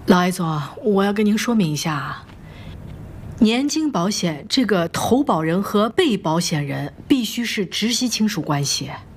老艾总，我要跟您说明一下啊，年金保险这个投保人和被保险人必须是直系亲属关系。